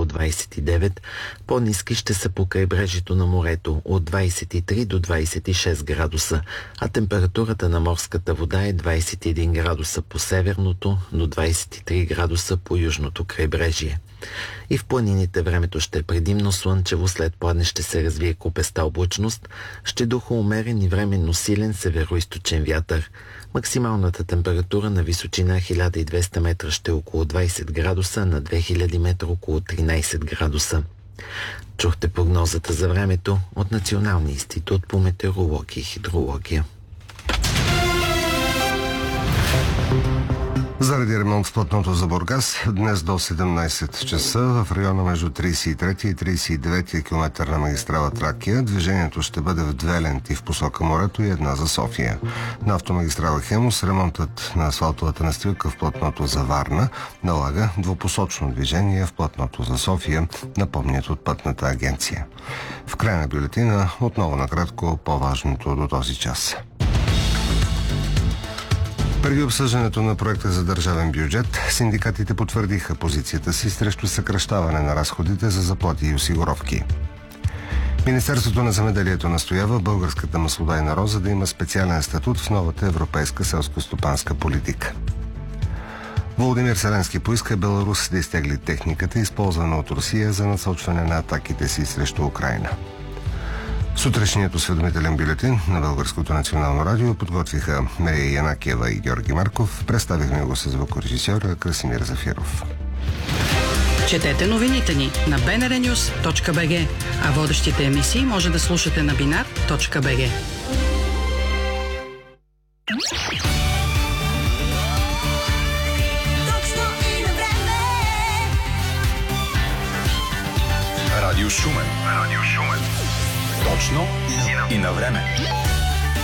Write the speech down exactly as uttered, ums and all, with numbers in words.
около двадесет и девет, по-ниски ще са по крайбрежието на морето от двадесет и три до двадесет и шест градуса, а температурата на морската вода е двадесет и един градуса по северното, до двадесет и три градуса по южното крайбрежие. И в планините времето ще е предимно слънчево, след пладне ще се развие купеста облачност, ще духа умерен и временно силен североизточен вятър. Максималната температура на височина хиляда и двеста метра ще е около двадесет градуса, на две хиляди метра около тринадесет градуса. Чухте прогнозата за времето от Националния институт по метеорология и хидрология. Заради ремонт в платното за Бургас, днес до седемнадесет часа в района между тридесет и трети и тридесет и девети километър на магистрала Тракия движението ще бъде в две ленти в посока морето и една за София. На автомагистрала Хемус ремонтът на асфалтовата настилка в платното за Варна налага двупосочно движение в платното за София, напомнят от Пътната агенция. В края на бюлетина отново накратко по-важното до този час. Преди обсъждането на проекта за държавен бюджет, синдикатите потвърдиха позицията си срещу съкращаване на разходите за заплати и осигуровки. Министерството на земеделието настоява българската маслодайна роза да има специален статут в новата европейска селскостопанска политика. Володимир Зеленски поиска Беларус да изтегли техниката, използвана от Русия за насочване на атаките си срещу Украйна. Сутрешният осведомителен бюлетин на Българското национално радио подготвиха Мария Янакиева и Георги Марков. Представихме го с звукорежисьора Красимир Зафиров. Четете новините ни на би ен ар нюс точка би джи, а водещите емисии може да слушате на бинар точка би джи. Радио Шумен. Радио Шумен. Точно и на време.